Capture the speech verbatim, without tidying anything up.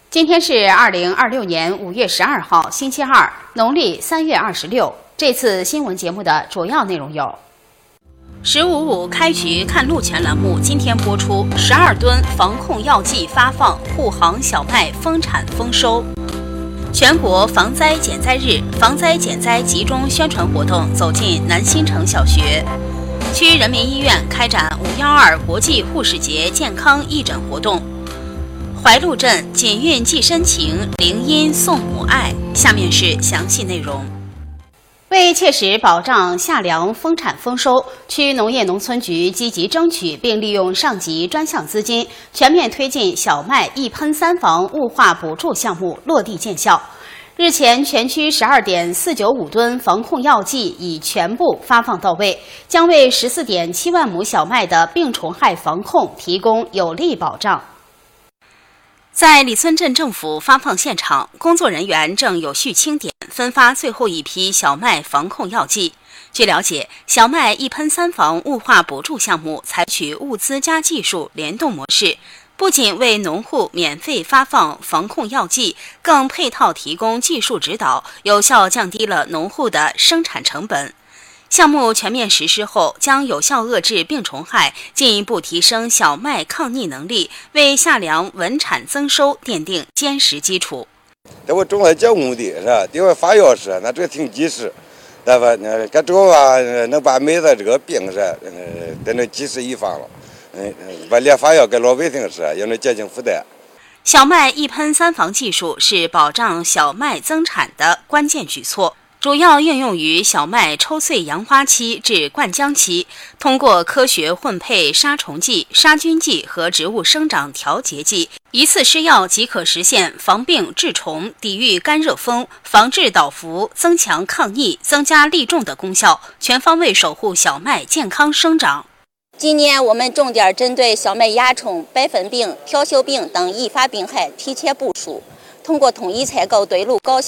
今天是二零二六年五月十二号，星期二，农历三月二十六。这次新闻节目的主要内容有：十五五开局看路权栏目今天播出，十二吨防控药剂发放，护航小麦丰产丰收。全国防灾减灾日，防灾减灾集中宣传活动走进南新城小学。区人民医院开展五一二国际护士节健康义诊活动。怀路镇锦运寄深情，灵音送母爱。下面是详细内容。为切实保障夏粮丰产丰收，区农业农村局积极争取并利用上级专项资金，全面推进小麦一喷三防物化补助项目落地见效。日前，全区十二点四九五吨防控药剂已全部发放到位，将为十四点七万亩小麦的病虫害防控提供有力保障。在李村镇政府发放现场，工作人员正有序清点分发最后一批小麦防控药剂。据了解，小麦一喷三防物化补助项目采取物资加技术联动模式，不仅为农户免费发放防控药剂，更配套提供技术指导，有效降低了农户的生产成本。项目全面实施后，将有效遏制病虫害，进一步提升小麦抗逆能力，为夏粮稳产增收奠定坚实基础。 这我种了脚目的是吧？另外发药是那这个挺及时，那么呃，这个吧能把梅子这个病是呃都能及时预防了，嗯，把连发药给老百姓是也能减轻负担。 小麦一喷三防技术是保障小麦增产的关键举措。主要应用于小麦抽穗扬花期至灌浆期，通过科学混配杀虫剂、杀菌剂和植物生长调节剂，一次施药即可实现防病治虫、抵御干热风、防治倒伏、增强抗逆、增加粒重的功效，全方位守护小麦健康生长。 今年我们重点针对小麦蚜虫、白粉病、条锈病等易发病害提前部署，通过统一采购对路高